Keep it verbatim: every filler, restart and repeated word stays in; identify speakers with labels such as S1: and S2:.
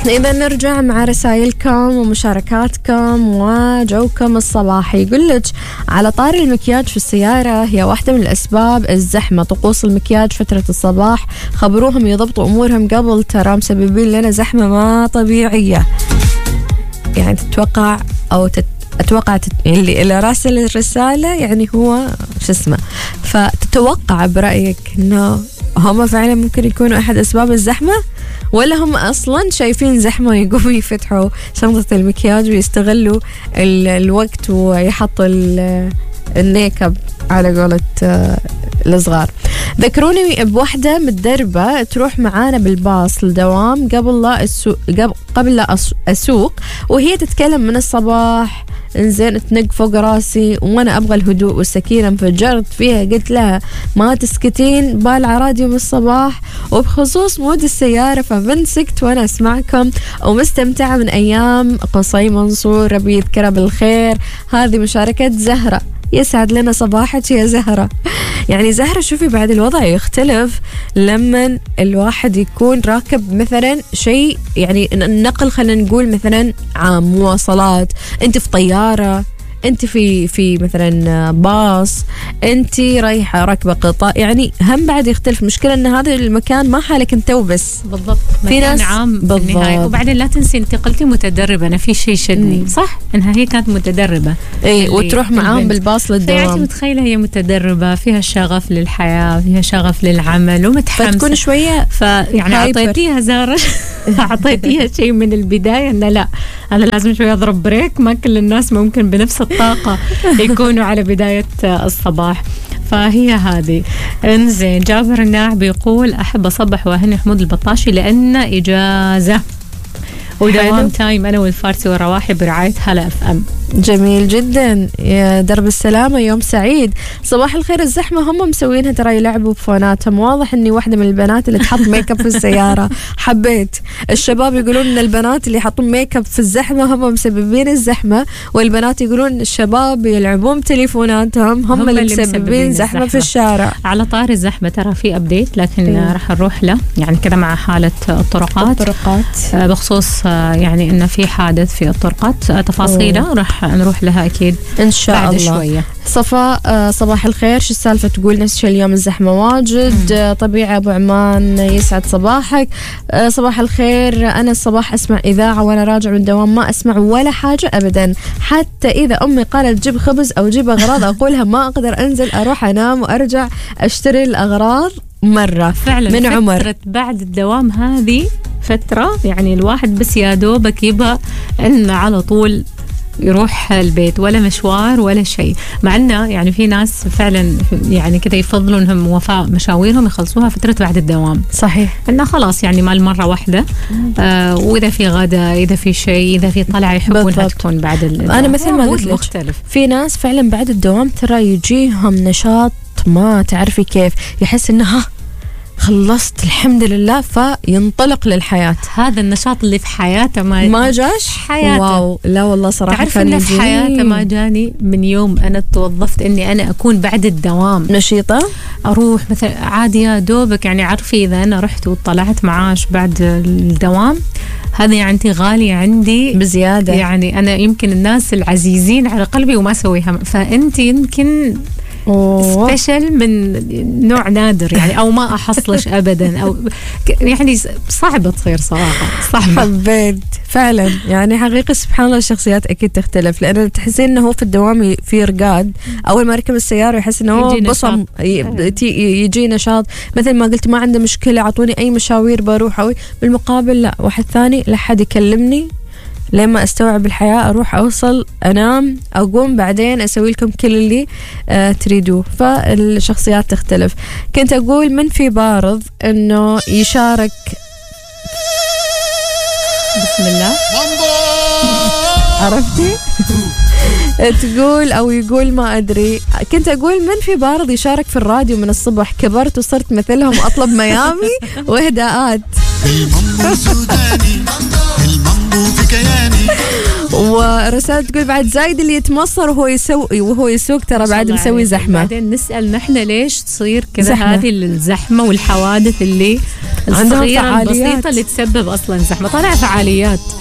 S1: إذا نرجع مع رسائلكم ومشاركاتكم وجوكم الصباحي. يقول لك على طار المكياج في السيارة هي واحدة من الأسباب الزحمة، طقوس المكياج فترة الصباح خبروهم يضبطوا أمورهم قبل، ترى مسببين لنا زحمة ما طبيعية. يعني تتوقع أو تت أتوقع تت... اللي اللي راسل الرسالة يعني هو شو اسمه، فتتوقع برأيك إنه هم فعلا ممكن يكونوا أحد أسباب الزحمة، ولا هم أصلا شايفين زحمة يقوموا يفتحوا شنطة المكياج ويستغلوا ال... الوقت ويحطوا ال... الميك اب على قولة الصغار. ذكروني بوحدة متدربة تروح معانا بالباص للدوام قبل لا أسوق قبل لا أسوق وهي تتكلم من الصباح إنزين تنق فوق راسي وأنا أبغى الهدوء والسكينة. انفجرت فيها قلت لها ما تسكتين، بالع راديو من الصباح وبخصوص مود السيارة فبنسكت وأنا أسمعكم ومستمتعة من أيام قصي منصور، ربي يذكرها بالخير. هذه مشاركة زهرة، يسعد لنا صباحك يا زهرة. يعني زهرة شوفي بعد الوضع يختلف لما الواحد يكون راكب مثلا شيء يعني النقل، خلينا نقول مثلا عام مواصلات، انت في طيارة، انت في في مثلا باص، انت رايحه راكبه قطار، يعني هم بعد يختلف. مشكله ان هذا المكان ما حالك انت وبس،
S2: بالضبط
S1: في ناس
S2: عام بالنهايه. وبعدين لا تنسي انت قلتي متدربه، انا في شيء شدني مم. صح انها هي كانت متدربه
S1: اي وتروح معاهم بالباص للدوام.
S2: يعني متخيله هي متدربه فيها شغف للحياه، فيها شغف للعمل ومتحمسه،
S1: فتكون شويه
S2: فيعني اعطيتيها زاره اعطيتيها شيء من البدايه انه لا انا لازم شويه اضرب بريك، ما كل الناس ممكن بنفس الطاقة يكونوا على بداية الصباح. فهي هذه. انزين جابر الناع بيقول أحب أصبح وأهني حمود البطاشي لأن إجازة ودوام تايم أنا والفارسي والرواحي برعاية هلا اف ام.
S1: جميل جدا يا درب السلامة، يوم سعيد. صباح الخير. الزحمة هم مسوينها ترى يلعبوا بفوناتهم، واضح اني واحدة من البنات اللي تحط ميك اب في السيارة. حبيت الشباب يقولون ان البنات اللي يحطون ميك اب في الزحمة هم مسببين الزحمة، والبنات يقولون الشباب يلعبون بتليفوناتهم هم, هم اللي مسببين زحمة في الشارع.
S2: على طار الزحمة ترى في ابديت لكن إيه؟ راح نروح له يعني كذا مع حالة الطرقات
S1: الطرقات
S2: بخصوص يعني انه في حادث في الطرقات، تفاصيله راح نروح لها أكيد
S1: إن شاء
S2: بعد
S1: الله
S2: شوية.
S1: صفاء صباح الخير، شو السالفة؟ تقول نفس الشيء اليوم الزحمة واجد. مم. طبيعة أبو عمان يسعد صباحك. صباح الخير. أنا الصباح أسمع إذاعة وأنا راجع من الدوام ما أسمع ولا حاجة أبدا، حتى إذا أمي قالت جيب خبز أو جيب أغراض أقولها ما أقدر أنزل، أروح أنام وأرجع أشتري الأغراض مرة.
S2: فعلا
S1: من عمر
S2: بعد الدوام هذه فترة يعني الواحد بس يا دوبك يبقى إنه على طول يروح البيت ولا مشوار ولا شيء، مع انه يعني في ناس فعلا يعني كده يفضلوا انهم وفاء مشاويرهم يخلصوها فتره بعد الدوام.
S1: صحيح
S2: انه خلاص يعني مال مره واحده، آه واذا في غدا اذا في شيء اذا في طلعه يحبونها تكون بعد الدوام.
S1: انا مثل ما قلت لك في ناس فعلا بعد الدوام ترى يجيهم نشاط ما تعرفي كيف، يحس انها خلصت الحمد لله فينطلق للحياة.
S2: هذا النشاط اللي في حياته ما
S1: ما جاش
S2: حياته.
S1: واو لا والله صراحة
S2: تعرف إنه في حياته ما جاني من يوم أنا توظفت إني أنا أكون بعد الدوام
S1: نشيطة،
S2: أروح مثلا عادي يا دوبك يعني عارفي إذا أنا رحت وطلعت معاش بعد الدوام هذا يعني غالية عندي
S1: بزيادة،
S2: يعني أنا يمكن الناس العزيزين على قلبي وما أسويها، فأنت يمكن سبيشل من نوع نادر يعني او ما احصلش ابدا او يعني صعبه تصير صراحه صعبه.
S1: حبيت فعلا يعني حقيقه سبحان الله الشخصيات اكيد تختلف، لان تحسين انه هو في الدوام في رقاد، اول ما يركب السياره يحس انه هو بصم يجي نشاط، مثل ما قلت ما عنده مشكله اعطوني اي مشاوير بروح، او بالمقابل لا واحد ثاني لا حد يكلمني لما استوعب الحياة اروح اوصل انام اقوم بعدين اسوي لكم كل اللي آه تريدوه. فالشخصيات تختلف. كنت اقول من في بارض انه يشارك
S2: بسم الله
S1: عرفتي تقول او يقول ما ادري. كنت اقول من في بارض يشارك في الراديو من الصبح، كبرت وصرت مثلهم اطلب ميامي واهداءات.
S3: المامبو سوداني المامبو في كياني.
S1: ورسالة تقول بعد زايد اللي يتمصر وهو يسوي وهو يسوق ترى بعد مسوي زحمة.
S2: بعدين نسأل نحن ليش تصير كذا هذه الزحمة والحوادث اللي
S1: عندهم
S2: الصغيرة
S1: فعاليات.
S2: البسيطة اللي تسبب أصلا زحمة. طالع فعاليات